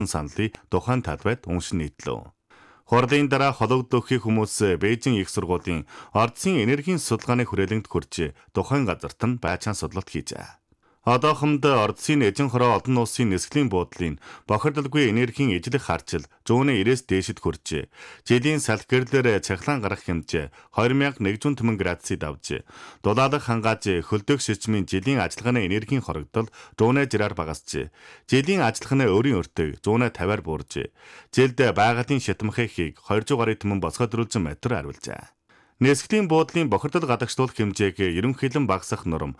саналыг тухайн талбайд уншин нийтлэв. Хурлын дараа холбогдох хүмүүс Бээжин их сургуулийн Ордсын энергийн судалгааны хүрээлэнд хүрч тухайн газарт нь байцаан судлалт хийжээ. Одоохонд Ордсын эзэн хороо олон улсын нисгэлийн буудлын бохирдолгүй энергийн ижлэх харчил 190-ээс дээшид хүрч жилийн салхирлэр цахилгаан гарах хэмжээ 2118 градусыг давж дулаалах хангааж хөлдөх шишмийн жилийн ажиллагааны энергийн хорогдол 160-аар багасж жилийн ажиллагааны өөрийн өртөг 150-аар буурж жилд байгалийн шатамхайхийг 200 гаруй түмэн босгодруулсан метр хариулжээ. Нисгэлийн буудлын бохирдол гадагшлуулах хэмжээг ерөнхийлөн багасгах норм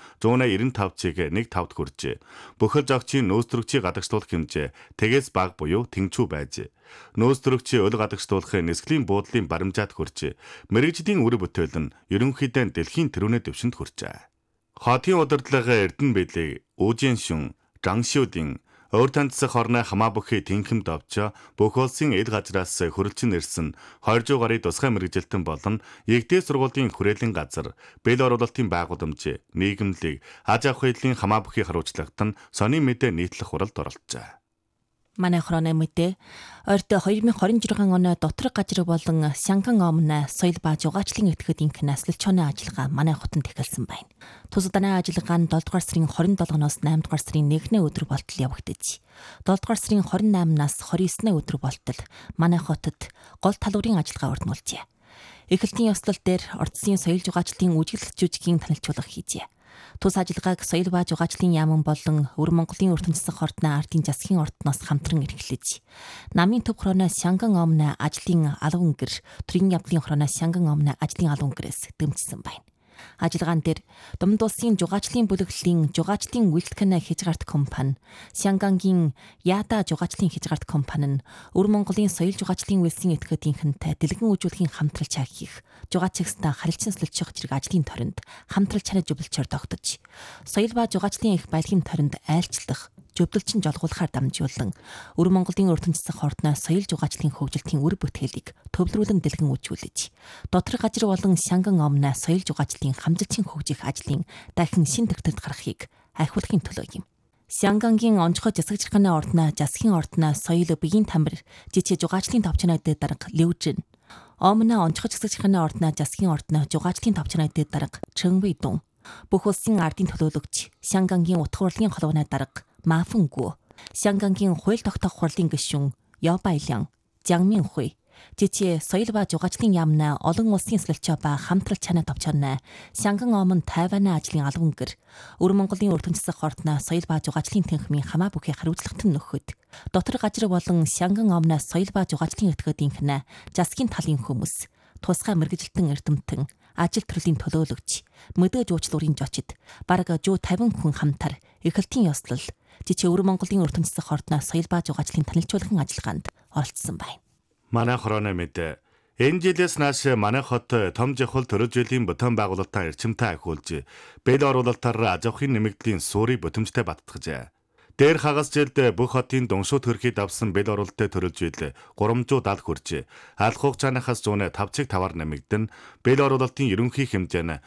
195-ыг 1.5-д хүрч бүхэл зохицын нөөцлөгчийг гадагшлуулах хэмжээ тэгээс бага буюу тэнцүү байж нөөцлөгчийн өл гадагшлуулах нисгэлийн буудлын баримжаат хүрч мэрэгжлийн үр бүтээл нь ерөнхийдөө дэлхийн тэрүүнээ дэвшинд хүрчээ. Хотын удирдлага Эрдэнэ Бэлэг, Үжин Шүн, Жангшүүдийн өөр таньцах орны хамаа бүхий тэнхимд овч бүх улсын ил газраас хөрөлцөн ирсэн 200 гаруй тусгай мэргэжилтэн болон Егдээ сургуулийн хүрээлэн газар, бэл оруулалтын байгууламж, нийгэмлэг, аж ахуй хэлний хамаа бүхий харуулцлагт нь сонин мэдээ нийтлэх хуралд оролцжээ. Манай хороны мэдээ ойрт 2026 оны доторх газар болон Сянган омны соёл ба зугаачлалын этгээдийн наслалчооны ажиллагаа манай хотод эхэлсэн байна. Тусданаа ажиллагаа нь 7 дугаар сарын 27-ноос 8 дугаар сарын 1-ний өдөр болтол явагдаж, 7 дугаар сарын 28-наас 29-ний өдөр болтол манай хотод гол талбарын ажиллагаа өрнүүлжээ. Эхлэлтийн ёслол дээр Ордсын соёл зугаачлалын үжиглэх жүжигийн танилцуулга хийжээ. Тус ажиллагааг соёл ба зугаачлалын яаман болон Өвөр Монголын ертөнц засаг ордны ардын засгийн ордноос хамтран эрхлэж, намын төв хорооны Сянган омны ажлын алуун гэр, төрийн явдлын хорооны Сянган омны ажлын алуун гэрээс дэмжсэн байна. Ажиллагаан дээр Думд улсын зугаачлалын бүлэглэлийн зугаачлалын үйлдвэрийн хязгаарт компани, Сянгангийн Яда зугаачлалын хязгаарт компани нь Өвөр Монголын соёл зугаачлалын үйлсийн этгээдийнхэнтэй дэлгэн үйлчлэгийн хамтралж хийх, зугаацагстай харилцан солилцох зэрэг ажлын торонд хамтралж ханаж зөвлөлчөөр тогтож, соёл ба зугаачлалын их баялагын торонд айлчлах, зөвлөлчин жолгуулахаар дамжуулан Өвөр Монголын ертөнц засаг ордны соёл зугаачлалын хөгжилтийн үр бүтээлийг төвлөрүүлэн дэлгэн үйлчүүлж, доторх газар болон Сянган омны соёл зугаачлалын хамжилтын хөгжих ажлын дахин шин төгтөлд гарахыг айхуулахын төлөө юм. Сянгангийн онцгой засаг захиргааны ордны засгийн ордны соёл биеийн тамир жижиг зугаачлалын товчнойд дарга Левжин, Омны онцгой засаг захиргааны ордны засгийн ордны зугаачлалын товчнойд дарга Чэнвэйдун, бүх улсын ардын төлөөлөгч Сянгангийн утга урлагийн холбооны дарга Мафэнгүү, Сянгангийн хууль тогтоох хурлын гишүүн Ёбайлян, Жангминхуй, жижиг соёл ба зугаачлалын яамны олон улсын солилцоо ба хамтрал чанаа товчооны Сянган омн Тайваны ажлын алуун гэр, Өвөр Монголын ертөнц засаг ордны соёл ба зугаачлалын тэнхимийн хамаа бүхий хариуцлагат нь нөхөд, доторх газар болон Сянган омны соёл ба зугаачлалын этгээдийнхэн засгийн талын хүмүүс, тусгай мэргэжилтэн эрдэмтэн, ажил төрлийн төлөөлөгч, мэдээж уучлалын жочид бараг 150 хүн хамтар эхлэлтийн ёслол жижиг Өвөр Монголын ертөнц засаг ордны соёл ба зугаачлалын танилцуулгын ажиллагаанд оролцсон байна. Манай хорооны мэдээ энэ жилээс нааш манай хот том жахал төрөл жилийн бүтээн байгуулалтаа эрчимтэй ахиулж, бэл оруулалтаар аж ахуйн нэмэгдлийн суурийг бүтэмжтэй баттгажээ. Дээр хагас жилд бүх хотын дуншууд хөрхий давсан бэл оруулалттай төрөл жил 370 хүрч, алх хугацаанаас 105-5-аар нэмэгдэн, бэл оруулалтын ерөнхий хэмжээ нь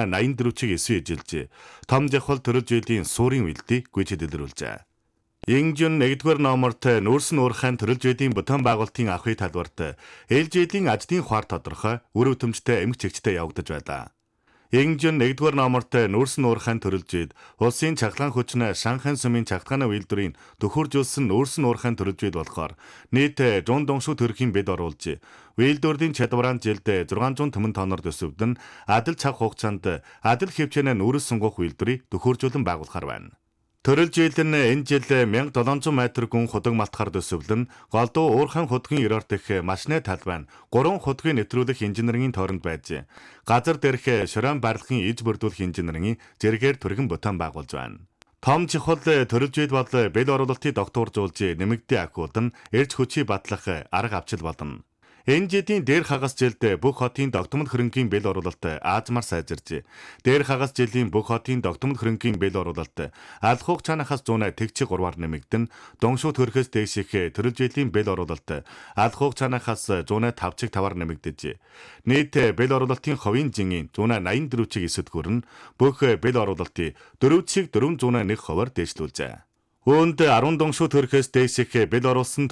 184-9 ижилж, том жахал төрөл жилийн суурийн үйлдийг гүйцэд илрүүлжээ. Инжин 1-р номерт нүүрсэн уурхайн төрөл жилийн бүтээн байгуулалтын ахуй талбарт эл жилийн ажлын хуар тодорхой үр өтөмжтэй эмх чигчтэй явагдаж байлаа. Инжин 1-р номерт нүүрсэн уурхайн төрөл жил улсын чахлаан хүчнээ Шанхайн сүмийн чахлааны үйлдвэрийн төхөржүүлсэн нүүрсэн уурхайн төрөл жил болохоор нийт 100 дуншуу төрхийн бед оруулж, үйлдвэрийн чадвараа жилд 600 тонн тонноор төсөвдөн адил цаг хугацаанд адил хэмжээний нүүрс сунгах үйлдвэрийг төхөржүүлэн байгуулахар байна. Төрөл жил нь энэ жил 1700 метр гүн худаг малтахаар төсөвлөн голдуу уурхайн худгийн ерөөр дэх машины талбай нь 3 худгийн нэвтрүүлэх инженерийн тойронд байж, газар дээрх шорон барилгын иж бүрдүүлэх инженерийн зэрэгээр түргэн бүтээн байгуулж байна. Том чухал төрөл жил бол бэл оруулалтыг докторжуулж нэмэгдээ ахиуд нь эрж хүчийг батлах арга авчил болно. Энэ жилийн дээр хагас жилд бүх хотын тогтмол хөрөнгийн бэл оруулалт аазмаар сайжирч, дээр хагас жилийн бүх хотын тогтмол хөрөнгийн бэл оруулалт алх хугацаанаас 100 тэгчиг 3-аар нэмэгдэн, дуншууд хөрөхөөс дээших төрөл жилийн бэл оруулалт алх хугацаанаас 105-5-аар нэмэгдэж, нийт бэл оруулалтын хувийн жингийн 184-9-д хүрэн, бүх бэл оруулалтыг 4-401%-аар дээшлүүлжээ. Үүнд 10 дуншууд хөрөхөөс дээших бэл оруулсан